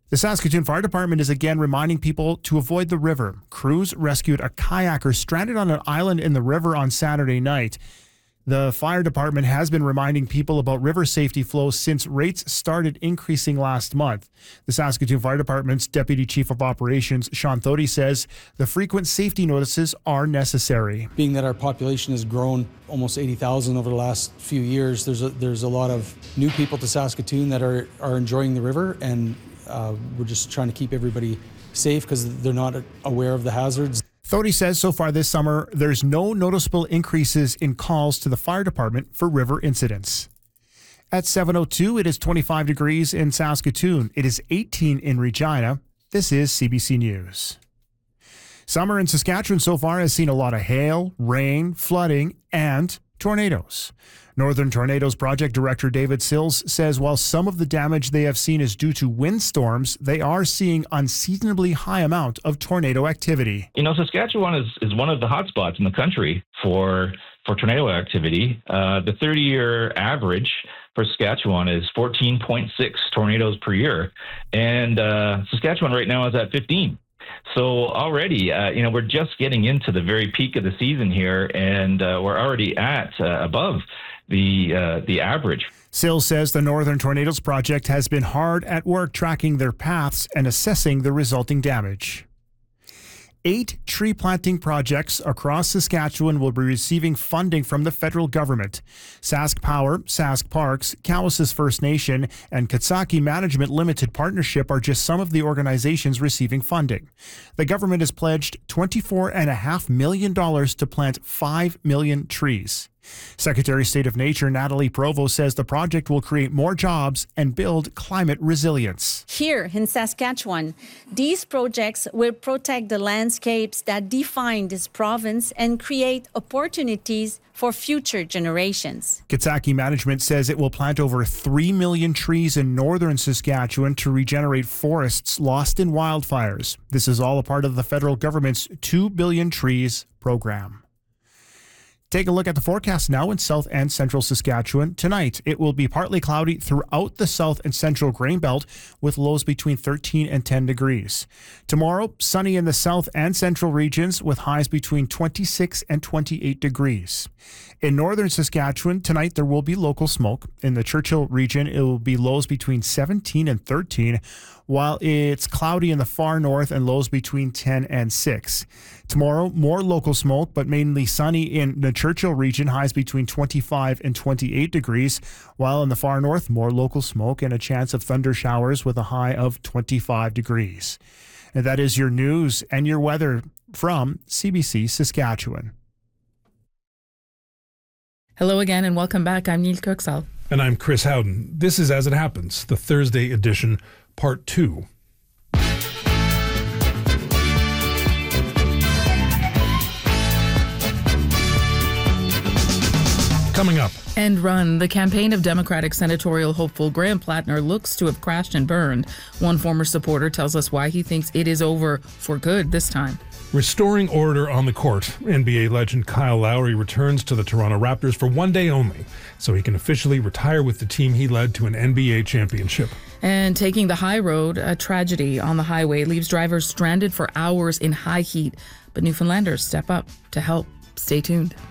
The Saskatoon Fire Department is again reminding people to avoid the river. Crews rescued a kayaker stranded on an island in the river on Saturday night. The fire department has been reminding people about river safety flows since rates started increasing last month. The Saskatoon Fire Department's Deputy Chief of Operations, Sean Thody, says the frequent safety notices are necessary. Being that our population has grown almost 80,000 over the last few years, there's a lot of new people to Saskatoon that are enjoying the river, and we're just trying to keep everybody safe because they're not aware of the hazards. Thody says so far this summer, there's no noticeable increases in calls to the fire department for river incidents. At 7:02, it is 25 degrees in Saskatoon. It is 18 in Regina. This is CBC News. Summer in Saskatchewan so far has seen a lot of hail, rain, flooding, and tornadoes. Northern Tornadoes Project Director David Sills says while some of the damage they have seen is due to windstorms, they are seeing unseasonably high amount of tornado activity. You know, Saskatchewan is one of the hot spots in the country for tornado activity. The 30-year average for Saskatchewan is 14.6 tornadoes per year, and Saskatchewan right now is at 15. So already, we're just getting into the very peak of the season here, and we're already at above the average. Sills says the Northern Tornadoes Project has been hard at work tracking their paths and assessing the resulting damage. 8 tree planting projects across Saskatchewan will be receiving funding from the federal government. Sask Power, Sask Parks, Cowessess First Nation, and Katsaki Management Limited Partnership are just some of the organizations receiving funding. The government has pledged $24.5 million to plant 5 million trees. Secretary of State of Nature Natalie Provost says the project will create more jobs and build climate resilience. Here in Saskatchewan, these projects will protect the landscapes that define this province and create opportunities for future generations. Katsaki Management says it will plant over 3 million trees in northern Saskatchewan to regenerate forests lost in wildfires. This is all a part of the federal government's 2 billion trees program. Take a look at the forecast now in south and central Saskatchewan. Tonight, it will be partly cloudy throughout the south and central grain belt with lows between 13 and 10 degrees. Tomorrow, sunny in the south and central regions with highs between 26 and 28 degrees. In northern Saskatchewan, tonight there will be local smoke. In the Churchill region, it will be lows between 17 and 13, while it's cloudy in the far north and lows between 10 and 6. Tomorrow, more local smoke, but mainly sunny in the Churchill region, highs between 25 and 28 degrees, while in the far north, more local smoke and a chance of thunder showers with a high of 25 degrees. And that is your news and your weather from CBC Saskatchewan. Hello again and welcome back. I'm Neil Kirksall. And I'm Chris Howden. This is As It Happens, the Thursday edition, Part 2. Coming up. End run. The campaign of Democratic senatorial hopeful Graham Plattner looks to have crashed and burned. One former supporter tells us why he thinks it is over for good this time. Restoring order on the court. NBA legend Kyle Lowry returns to the Toronto Raptors for one day only, so he can officially retire with the team he led to an NBA championship. And taking the high road, a tragedy on the highway leaves drivers stranded for hours in high heat. But Newfoundlanders step up to help. Stay tuned.